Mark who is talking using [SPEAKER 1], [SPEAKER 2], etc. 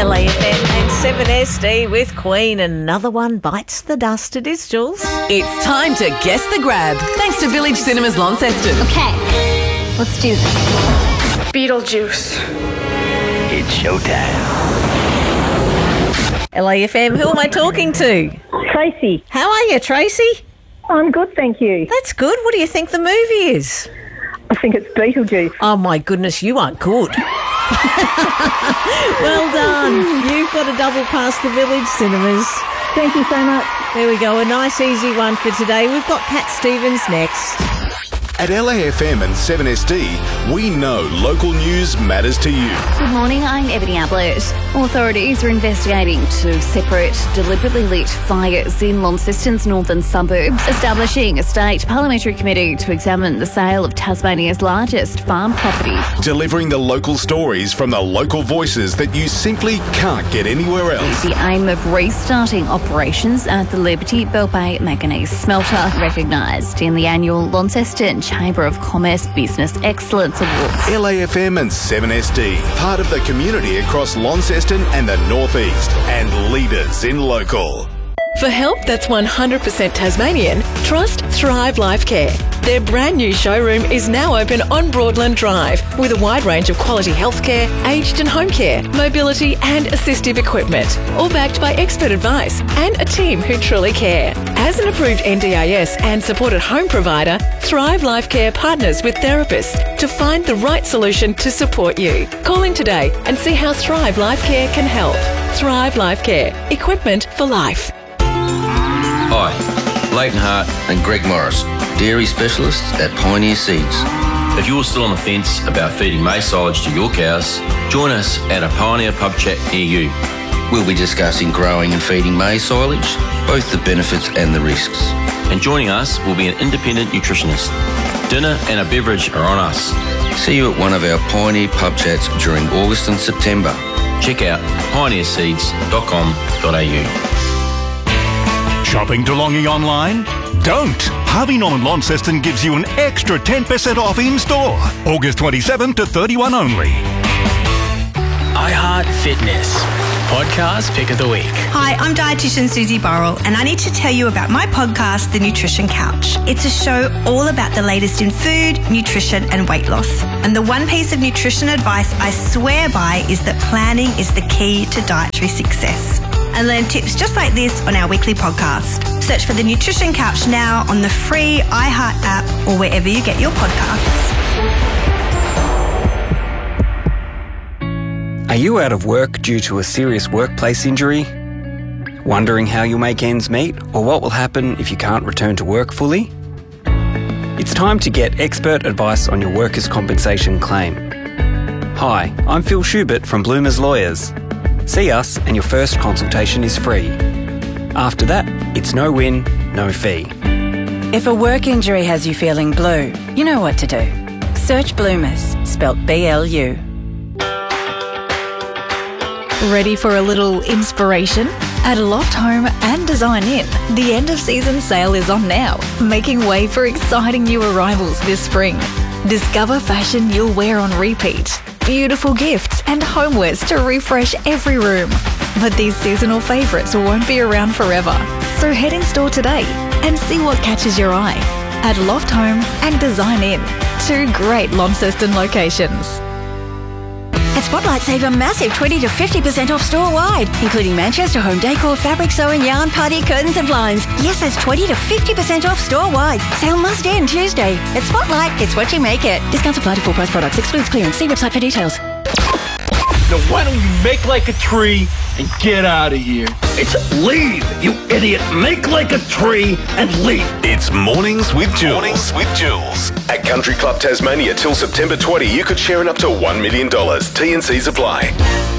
[SPEAKER 1] LAFM and 7SD with Queen. Another one bites the dust. It is, Jules.
[SPEAKER 2] It's time to guess the grab, thanks to Village Cinemas Launceston.
[SPEAKER 3] Okay, let's do this.
[SPEAKER 4] Beetlejuice.
[SPEAKER 5] It's showtime.
[SPEAKER 1] LAFM, who am I talking to?
[SPEAKER 4] Tracy.
[SPEAKER 1] How are you, Tracy?
[SPEAKER 4] I'm good, thank you.
[SPEAKER 1] That's good. What do you think the movie is?
[SPEAKER 4] I think it's Beetlejuice.
[SPEAKER 1] Oh, my goodness, you are good. Well done. You've got a double pass to Village Cinemas.
[SPEAKER 4] Thank you so much.
[SPEAKER 1] There we go, a nice easy one for today. We've got Cat Stevens next.
[SPEAKER 6] At LAFM and 7SD, we know local news matters to you.
[SPEAKER 3] Good morning, I'm Ebony Ablett. Authorities are investigating two separate, deliberately lit fires in Launceston's northern suburbs, establishing a state parliamentary committee to examine the sale of Tasmania's largest farm property.
[SPEAKER 6] Delivering the local stories from the local voices that you simply can't get anywhere else.
[SPEAKER 3] The aim of restarting operations at the Liberty Bell Bay Manganese Smelter, recognised in the annual Launceston Chamber of Commerce Business Excellence Awards.
[SPEAKER 6] LAFM and 7SD, part of the community across Launceston and the North East, and leaders in local.
[SPEAKER 2] For help that's 100% Tasmanian, trust Thrive Life Care. Their brand new showroom is now open on Broadland Drive with a wide range of quality healthcare, aged and home care, mobility and assistive equipment, all backed by expert advice and a team who truly care. As an approved NDIS and supported home provider, Thrive Life Care partners with therapists to find the right solution to support you. Call in today and see how Thrive Life Care can help. Thrive Life Care. Equipment for life.
[SPEAKER 7] Hi, Leighton Hart and Greg Morris, dairy specialists at Pioneer Seeds.
[SPEAKER 8] If you're still on the fence about feeding maize silage to your cows, join us at a Pioneer pub chat near you.
[SPEAKER 7] We'll be discussing growing and feeding maize silage, both the benefits and the risks.
[SPEAKER 8] And joining us will be an independent nutritionist. Dinner and a beverage are on us.
[SPEAKER 7] See you at one of our Pioneer pub chats during August and September.
[SPEAKER 8] Check out pioneerseeds.com.au.
[SPEAKER 9] Shopping DeLonghi online? Don't! Harvey Norman Launceston gives you an extra 10% off in-store. August 27 to 31 only.
[SPEAKER 5] iHeart Fitness. Podcast Pick of the Week.
[SPEAKER 10] Hi, I'm dietitian Susie Burrell, and I need to tell you about my podcast, The Nutrition Couch. It's a show all about the latest in food, nutrition, and weight loss. And the one piece of nutrition advice I swear by is that planning is the key to dietary success. And learn tips just like this on our weekly podcast. Search for The Nutrition Couch now on the free iHeart app or wherever you get your podcasts.
[SPEAKER 11] Are you out of work due to a serious workplace injury? Wondering how you'll make ends meet or what will happen if you can't return to work fully? It's time to get expert advice on your workers' compensation claim. Hi, I'm Phil Schubert from Bloomers Lawyers. See us and your first consultation is free. After that, it's no win, no fee.
[SPEAKER 12] If a work injury has you feeling blue, you know what to do. Search Bloomers, spelt B-L-U.
[SPEAKER 13] Ready for a little inspiration? At Loft Home and Design Inn, the end of season sale is on now, making way for exciting new arrivals this spring. Discover fashion you'll wear on repeat, beautiful gifts and homewares to refresh every room. But these seasonal favourites won't be around forever. So head in store today and see what catches your eye. At Loft Home and Design Inn, two great Launceston locations.
[SPEAKER 14] At Spotlight, save a massive 20 to 50% off store-wide, including Manchester home decor, fabric sewing, yarn, party, curtains and blinds. Yes, that's 20 to 50% off store-wide. Sale must end Tuesday. At Spotlight, it's what you make it. Discounts apply to full price products. Excludes clearance. See website for details.
[SPEAKER 5] Now why don't you make like a tree and get out of here? It's leave, you idiot. Make like a tree and leave.
[SPEAKER 6] It's Mornings with Jules. At Country Club Tasmania till September 20, you could share in up to $1 million. T&Cs apply.